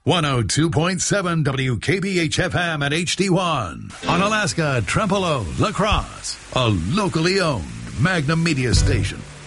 102.7 WKBH-FM at HD1. On Alaska, Trempealeau, La Crosse, a locally owned Magnum Media station.